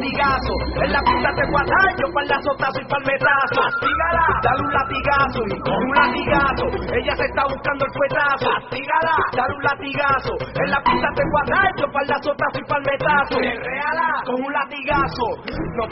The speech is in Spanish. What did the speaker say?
latigazo. En la pista te guatar, yo pa'l azotazo y pa'l metazo. Castígala, dale un latigazo y con un latigazo. Ella se está buscando el fuetazo. Castígala, dale un latigazo. En la pista te guatar, yo pa'l azotazo y pa'l metazo. Perréala con un latigazo. No